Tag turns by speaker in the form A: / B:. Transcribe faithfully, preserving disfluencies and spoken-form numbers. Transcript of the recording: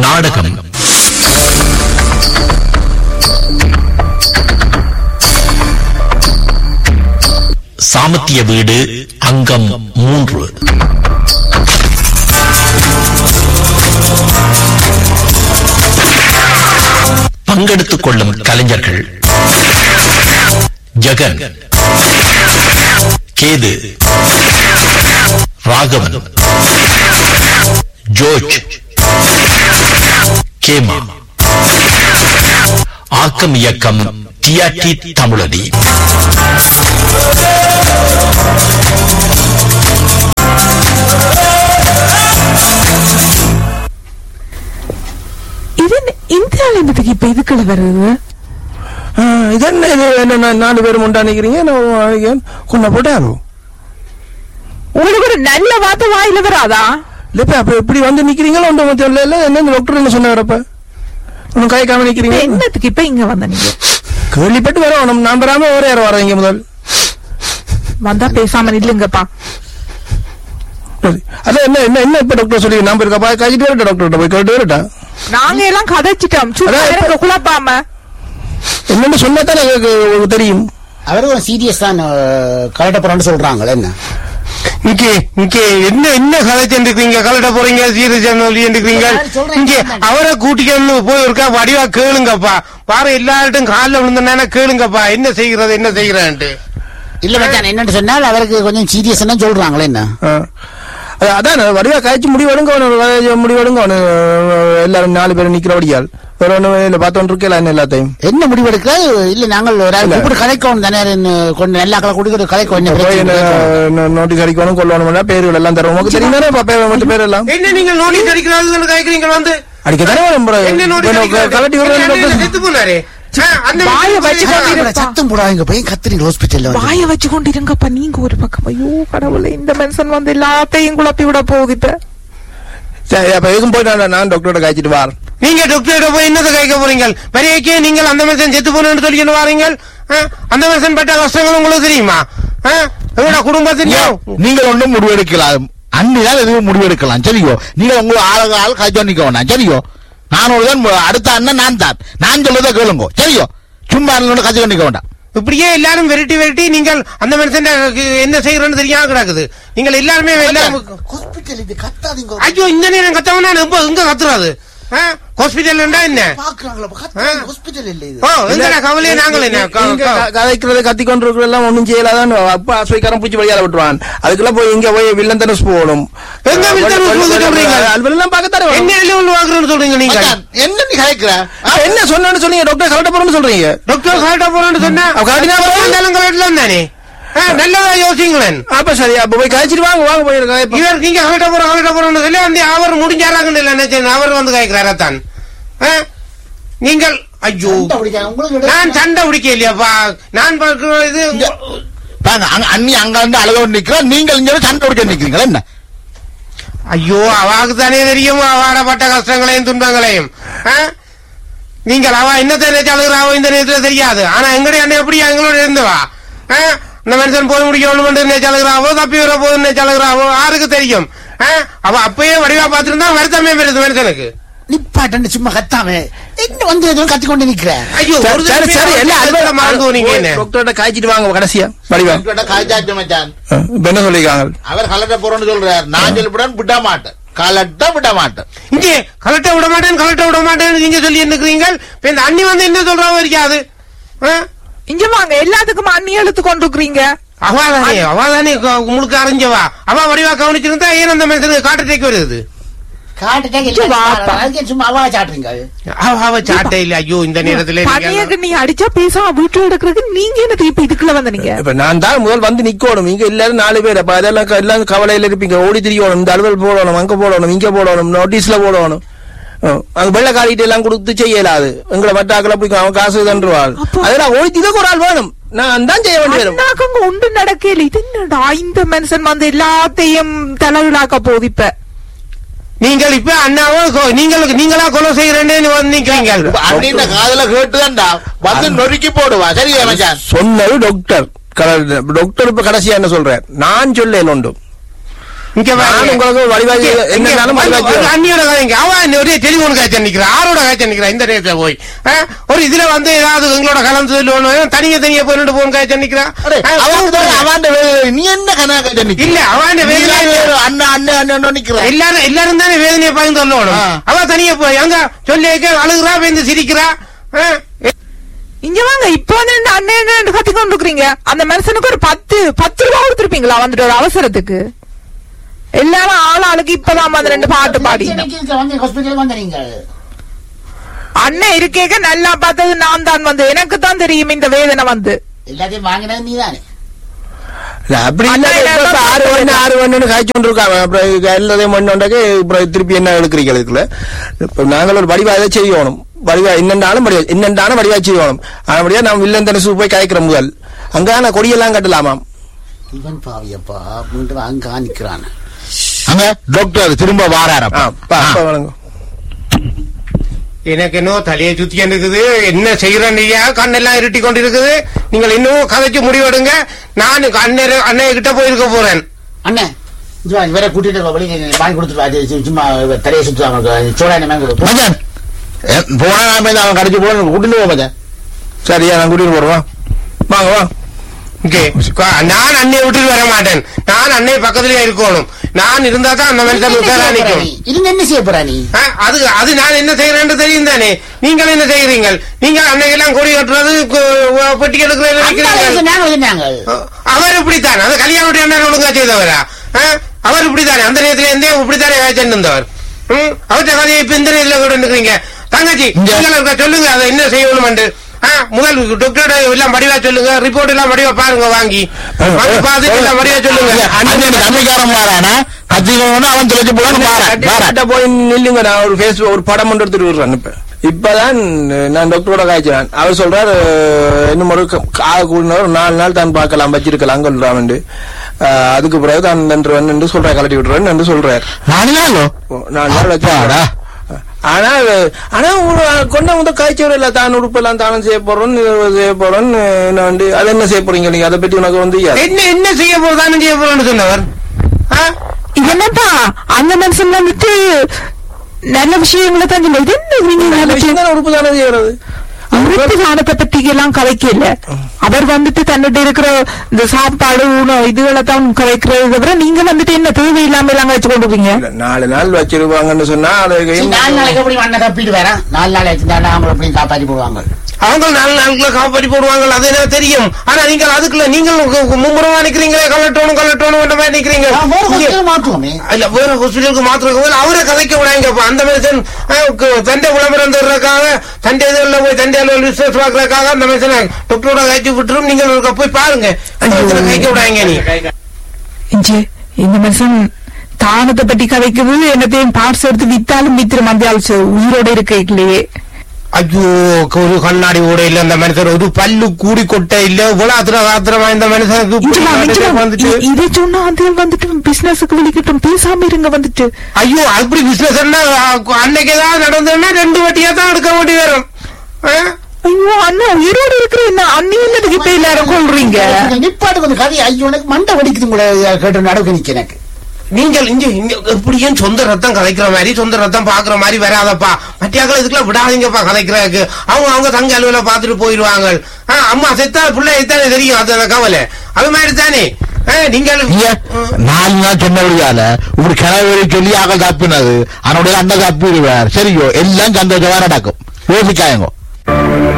A: நாடகம். சாமத்திய வீடு அங்கம் மூன்று. பங்கெடுத்துக் கொள்ளும் கலைஞர்கள்: ஜெகன், கேது, ராகவன், ஜோர்ஜ், கேமா. ஆக்கம் இயக்கம் டிஆர்டி தமிழடி.
B: இந்தியாவில இப்ப இதுக்குள்ள வருது
C: இதென்ன நாலு பேரும் உண்டா நிக்கிறீங்க கொண்ட போட்டாரு.
B: உங்களுக்கு ஒரு நல்ல வார்த்தை வாயில வராதா?
C: இல்லப்ப அப்ப எப்படி வந்து நிக்கிறீங்களோ என்ன டாக்டர் என்ன சொன்னாரப்ப ஒன்னும் கைக்காம நிக்கிறீங்க.
B: என்னத்துக்கு இப்ப இங்க வந்த நீங்க?
C: கேள்விப்பட்டு வரோம். நான் வராம ஒரே யாரும் வர இங்க முதல்
B: வந்தா பேசாம இல்லங்கப்பா.
C: அதான் என்ன என்ன என்ன இப்ப டாக்டர் சொல்லி நம்பர் இருக்கப்பா காய்ச்சிட்டு வரட்டா டாக்டர் போய் கேட்டு வரட்டா?
B: நாங்க எல்லாம் கதைச்சிட்டோம். குழப்பாம
C: என்னன்னு சொன்னதானே தெரியும்.
D: அவரும் சீரியஸ் தான் கலட்ட சொல்றாங்களே. என்ன
C: இங்கே இங்கே என்ன என்ன கதைச்சிருக்கீங்க? கலட்ட போறீங்க சீரியஸ் இங்கே அவரை கூட்டிக்கன்னு போய் இருக்கா வடிவா கேளுங்கப்பா. பாரு எல்லார்ட்டும் காலில் விழுந்தா கேளுங்கப்பா என்ன செய்கிறது என்ன செய்யறான்ட்டு.
D: இல்ல மச்சான் என்னன்னு சொன்னால் அவருக்கு கொஞ்சம் சீரியஸ் சொல்றாங்களே. என்ன
C: அதான் வடிவா காய்ச்சி முடிவெடுங்க முடிவெடுங்க எல்லாரும் நாலு பேரும் நிக்கிறபடியால் வேற ஒண்ணு பார்த்தோன்னு இருக்கல என்ன எல்லாத்தையும் என்ன முடிவெடுக்க இல்ல நாங்கள் ஒரு கலைக்கணும் தானே கொஞ்சம் எல்லா கலை கொடுக்கிற கலைக்கு நோட்டீஸ் அடிக்கணும் கொள்ளணும் பேர்கள் எல்லாம் தருவோம். உங்களுக்கு தெரியும் தானே மட்டும் பேர் எல்லாம் என்ன நீங்க நோட்டீஸ் அடிக்கிறாங்க கேட்கறீங்க வந்து அடிக்கத்தானே கலட்டி போனாரு.
D: சத்தம் போடாங்க போய் கத்துறீங்க ஹாஸ்பிட்டல்ல
B: வாய வச்சு கொண்டிருங்கப்பா நீங்க ஒரு பக்கம். ஐயோ கடவுளே இந்த மனுஷன் வந்து எல்லாத்தையும் குழப்பி விட போகுது.
C: இப்ப போய் நான் டாக்டரோட காய்ச்சிட்டு வார். நீங்க டாக்டரோட போய் என்னத்தை காய்க்க போறீங்க? வரையக்கே நீங்கள் அந்த மனுஷன் செத்து போனு சொல்லிட்டு வாரீங்க. அந்த மனுஷன் பட்ட கஷ்டங்கள் உங்களுக்கு தெரியுமா? குடும்பத்திலையும்
E: நீங்கள் ஒன்றும் முடிவெடுக்கலாம். அன்னிதான் எதுவும் முடிவெடுக்கலாம். சரியோ நீங்க உங்களை ஆளுக ஆள் காய்ச்சோ நிக்க வேண்டாம். சரியோ நான் அடுத்த அண்ணன் நான் தான் நான் சொல்றதை கேளுங்க. சரியோ சும்மா கதை நிக்க வேண்டாம். இப்படியே எல்லாரும் வெரைட்டி வெரைட்டி நீங்கள் அந்த மனுஷன் என்ன செய்யறோன்னு தெரியாம கிடக்குது. நீங்கள் எல்லாருமே ஐயோ இந்த நேரம் கத்தவனா எங்க கத்துறாது ஹாஸ்பிட்டல் என்ன கவலையே நாங்கள் என்ன கதைக்கிறது கத்தி கொண்டு எல்லாம் ஒன்னும் செய்யலாதான். அப்ப ஆஸ்பத்திரிக்காரன் பூச்சி வழியால விட்டுருவான். அதுக்கெல்லாம் போய் இங்க போய் வில்லன் தனுஷ் போகணும். சொல்றீங்க நீங்க என்ன நீ கதைக்கிற என்ன சொன்னு சொன்னீங்க? டாக்டர் கரெக்டா போறேன்னு சொல்றீங்க. டாக்டர் கரெக்டா போறேன்னு சொன்னா தானே நல்லதா யோசிங்களேன். அப்ப சரி அப்ப போய் காய்ச்சிட்டு வாங்க வாங்க போயிருக்க. இவர் நீங்க கரெக்டா போற கரெக்டா போறோம்னு சொல்லி வந்து அவர் முடிஞ்சாராங்கன்னு இல்ல அவர் வந்து காய்க்கிறாரத்தான். நீங்கள் ஐயோ நான் சண்டை பிடிக்க இல்லையாப்பா. நான் இது அண்ணி அங்க வந்து அழக நிக்கிறோம். நீங்கள் இங்க சண்டை பிடிக்க நிக்கிறீங்களா என்ன?
C: ஐயோ அவாக்கு தானே தெரியும் அவாடப்பட்ட கஷ்டங்களையும் துன்பங்களையும். நீங்கள் அவ என்னத்தை நினைச்சாலுகிறாவோ இந்த நேரத்தில் தெரியாது. ஆனா எங்களுடைய அண்ணன் எப்படி எங்களோட இருந்தவா இந்த மனுஷன் போய் முடிக்கணும் நினைச்சாலுகிறாவோ தப்பி வர போது நினைச்சாலுகிறாவோ யாருக்கு தெரியும்? அவ அப்பயே வடிவா பார்த்துருந்தா வருத்தமே வருது மனுஷனுக்கு.
D: நிப்பாட்டு சும்மா கத்தாம வந்து கத்திக்கொண்டு நிக்கிறேன்.
C: ஐயோ டாக்டரோட காய்ச்சிட்டு வாங்க கடைசியா வடிவா
E: காய்ச்சாச்சு மச்சான்.
C: என்ன சொல்லிருக்காங்க?
E: அவர் கலட்ட போறோம்னு சொல்றாரு. நான் சொல்லிவிட விட மாட்டேன். கலட்ட விட மாட்டேன்.
C: இங்கே கலட்ட விட மாட்டேன் கலட்ட விட மாட்டேன்னு நீங்க சொல்லி இருக்கிறீங்க. இந்த அண்ணி வந்து என்ன சொல்றாங்க இருக்காது.
B: இங்க வாங்க எல்லாத்துக்கும் அண்ணி எழுத்து கொண்டு இருக்கிறீங்க.
C: அவாதானே அவாதானே முழுக்க அறிஞ்சவா அவ வடிவா கவனிச்சிருந்தா ஏன் அந்த மனுஷனுக்கு காட்டு தேக்கி வருது?
B: நீ அடிச்சா பேசாம வீட்டுல எடுக்கிறதுக்கு நீங்க என்ன திருப்பி இதுக்குள்ள வந்தீங்க?
C: இப்ப நான் தான் முதல் வந்து நிக்கணும். இங்க எல்லாரும் நாலு பேர் அப்ப அதெல்லாம் எல்லாம் கவலையில இருப்பீங்க. ஓடி திரியணும், இந்த அலுவல் போடணும், அங்க போடணும், இங்க போடணும், நோட்டீஸ்ல போடணும். அங்க வெள்ள காலிட்டு எல்லாம் கொடுத்து செய்யலாது. எங்களை வட்டாக்களை போய் அவன் காசு தண்டுவாள். அதெல்லாம் ஓடி திதக்கு ஒரு ஆள் வேணும். நான் தான் செய்ய வேண்டியது.
B: ஒன்று நடக்கல. இது என்னடா இந்த மனுஷன் வந்து எல்லாத்தையும் தலைவிழாக்க போகுது. இப்ப
C: நீங்கள் இப்ப அண்ணாவோ நீங்களுக்கு நீங்களா கொலை செய்யறேன்னு வந்தீங்க.
E: காதல கேட்டுதான்டா வந்து நொறுக்கி போடுவா. சரியா சொன்னது டாக்டர். டாக்டர் இப்ப கடைசியா என்ன சொல்ற? நான் சொல்ல ஒன்றும் இங்க
C: உங்களுக்கு வடிவாய் என்னன்னாலும்
E: அண்ணியோட கதைங்க அவன் ஒரே டெலிபோன் காய்ச்சல் நிக்கிறான் ஆரோட காய்ச்சல் நிக்கிறான் இந்த நேரத்துல போய் ஒரு இதுல வந்து ஏதாவது எங்களோட கலந்து சொல்லணும் தனிய தனியா போயிட்டு போன் காய்ச்சல் நிக்கிறான்
D: நீ என்ன கணக்கு
E: இல்ல அவன்
D: அண்ணா அண்ணன் அண்ணன் நிக்கிறான்
E: எல்லாரும் எல்லாரும் தானே வேதனையை பகிர்ந்து சொல்லணும் அவன் தனியா போய் அங்க சொல்லி அழுகுறா வந்து சிரிக்கிறா
B: இங்க வாங்க இப்ப வந்து அண்ணன் கத்தி கொண்டு இருக்கிறீங்க அந்த மனுஷனுக்கு ஒரு பத்து பத்து ரூபா கொடுத்துருப்பீங்களா வந்துட்டு ஒரு அவசரத்துக்கு எல்லாரும் ஆள் ஆளுக்கு இப்பதான் வந்து ரெண்டு பாட்டு பாடி அண்ணன் இருக்கேக்க நல்லா பார்த்தது நான் தான் வந்து எனக்கு தான் தெரியும் இந்த வேதனை வந்து
D: எல்லாத்தையும் வாங்கினது நீதானே
C: அப்படி இல்ல ஆறு ஒண்ணு ஆறு ஒண்ணு காய்ச்சி கொண்டு இருக்காங்க அப்புறம் எல்லாத்தையும் மண்ணோண்டாக்க அப்புறம் திருப்பி என்ன எடுக்கிறீங்க இதுக்குள்ள இப்ப நாங்கள் ஒரு வடிவா இதை செய்யணும் வடிவா என்னென்றாலும் வடிவா என்னென்றாலும் வடிவா செய்யணும் ஆனபடியா நாம் வில்லன் தனசு போய் காய்க்கிற முதல் அங்க கொடியெல்லாம் கட்டலாமாம்
D: இவன் பாவியப்பா மீண்டும் அங்க நிக்கிறான்
C: அங்க டாக்டர் திரும்ப வாராரப்பா வணங்க
E: எனக்கு இன்னும் தலையை சுத்தி இருக்குது என்ன செய்யறேன் கண்ணெல்லாம் இருட்டி கொண்டு இருக்குது நீங்கள் இன்னும் கதைக்கு முடிவெடுங்க நான் அண்ணன் அண்ணன் கிட்ட போயிருக்க போறேன்
D: அண்ணன் இவரை கூட்டிட்டு வாங்கி கொடுத்துட்டு சும்மா தலையை சுத்துவாங்க சோழான
C: போன அவன் கடைச்சு போன கூட்டிட்டு போக சரியா நான் கூட்டிட்டு போறேன் வாங்க வா
E: நான் அன்னையை விட்டுட்டு வர மாட்டேன் நான் அன்னை பக்கத்திலே இருக்கணும் நான் இருந்தா தான் அந்த மனுஷன்
D: என்ன செய்ய போறா நீ
E: அது அது நான் என்ன செய்யறேன்னு தெரியும் தானே நீங்கள் என்ன செய்யறீங்க நீங்க அன்னைக்கெல்லாம் கொடி கட்டுறது பெட்டி எடுக்கிறது அவர் இப்படித்தான் அந்த கல்யாணம் என்ன ஒழுங்கா செய்தவரா அவர் இப்படித்தானே அந்த நேரத்துல இருந்தே இப்படித்தானே காய்ச்சல் இருந்தவர் அவர்கிட்ட கதையை இப்ப இந்த நேரத்தில் கூட இருக்கிறீங்க தங்கச்சி சொல்லுங்க அதை என்ன செய்யணும் முதல் டாக்டர் எல்லாம் வடிவா சொல்லுங்க ரிப்போர்ட் எல்லாம் வடிவா பாருங்க வாங்கி பார்த்துட்டு எல்லாம் வடிவா சொல்லுங்க
C: அவன் போய் நில்லுங்க நான் ஒரு பேஸ்புக் ஒரு படம் ஒன்று எடுத்துட்டு விடுறேன் இப்ப இப்பதான் நான் டாக்டரோட காய்ச்சிறேன் அவர் சொல்றாரு இன்னும் ஒரு கூடினவர் நாலு நாள் தான் பார்க்கலாம் வச்சிருக்கலாம் சொல்றான் அதுக்கு பிறகு தான் என்று சொல்றேன் கலட்டி விட்டுறேன் என்று சொல்றாரு நாலு நாள் நாலு நாள் வச்சாடா ஆனா ஆனா கொண்ட முத காய்ச்சல் இல்ல தான் உறுப்பெல்லாம் தானம் செய்ய போறோம் செய்ய போறோம் அது என்ன செய்ய போறீங்க நீங்க அதை பத்தி உனக்கு வந்து
E: என்ன என்ன செய்ய போறோம் தானம் செய்ய போறோம்னு சொன்னவர்
B: என்னப்பா அந்த மனுஷன் வந்துட்டு நல்ல விஷயங்களை தான் சொல்லுது
C: உறுப்பு தானம் செய்யறது
B: உறுப்பு தானத்தை பத்தி எல்லாம் கதைக்கல அவர் வந்துட்டு தன்னிட்ட இருக்கிற இந்த சாப்பாடு உணவு இதுகளை தான் கதைக்கிறது தவிர நீங்க வந்துட்டு என்ன தேவையில்லாம எல்லாம் வச்சு கொண்டுப்பீங்க
C: நாலு நாள் வச்சிருப்பாங்கன்னு சொன்னா
D: நாலு நாளைக்கு எப்படி மண்ணை தப்பிட்டு வேற நாலு நாள் வச்சிருந்தா அவங்க எப்படி காப்பாற்றி போடுவாங்க
E: அவங்க நாலு நாளுக்குள்ள காப்பாற்றி போடுவாங்க அது என்ன தெரியும் ஆனா நீங்க அதுக்குள்ள நீங்கள் மும்முரமா நிக்கிறீங்களே கலட்டோணும் கலட்டோணும் நிக்கிறீங்க
D: மாற்றுவோமே
E: இல்ல வேற ஹாஸ்பிட்டலுக்கு மாத்திரம் அவரை கதைக்க விடாங்க அந்த மனுஷன் தண்டை விளம்பரம் தர்றதுக்காக தண்டை இதுல போய் தண்டை விசேஷ பாக்குறதுக்காக அந்த மனுஷனை டாக்டரோட காய்ச்சி விட்டுரும் நீங்கள் போய் பாருங்க கைக்க விடாங்க நீ
B: இந்த மனுஷன் தானத்தை பற்றி கதைக்கிறது என்னத்தையும் பார்ட்ஸ் எடுத்து வித்தாலும் வித்திர மந்தியால் உயிரோட இருக்கையிலேயே
E: ஐயோ ஒரு கண்ணாடி கூட இல்ல அந்த மனுஷன் ஒரு பல்லு கூடி கொட்டை இல்ல இவ்வளவு ஆத்திர ஆத்திரமா இந்த மனுஷனுக்கு
B: இதை சொன்னா அந்த வந்துட்டு பிசினஸுக்கு வெளிக்கிட்டும் பேசாம இருங்க வந்துட்டு
E: ஐயோ அப்படி பிசினஸ் அன்னைக்கு ஏதாவது நடந்ததுன்னா ரெண்டு வட்டியா தான் எடுக்க வேண்டி வரும்
B: ஐயோ அண்ணா உயிரோடு இருக்கிற என்ன அன்னைக்கு இப்ப எல்லாரும் கொள்றீங்க
D: நிப்பாட்டு கொஞ்சம் கதை ஐயோ எனக்கு மண்டை வடிக்குது கூட கேட்டு நடக்க நிக்க எனக்கு
E: நீங்கள் இங்க எப்படியும் சொந்த ரத்தம் கதைக்கிற மாதிரி சொந்த ரத்தம் பாக்குற மாதிரி வராதப்பா மத்தியாக்கள் இதுக்குள்ள விடாதீங்கப்பா கதைக்கிறதுக்கு அவங்க அவங்க தங்க அலுவல பாத்துட்டு போயிடுவாங்க அம்மா செத்தா பிள்ளை எத்தானே தெரியும் அது கவலை அது மாதிரி தானே நீங்கள்
C: நாலு நாள் சொன்னபடியால இப்படி கிணறு சொல்லி ஆக தப்பினது அவனுடைய அண்ணன் தப்பிடுவார் சரியோ எல்லாம் சந்தோஷமா நடக்கும் யோசிக்காயங்கோ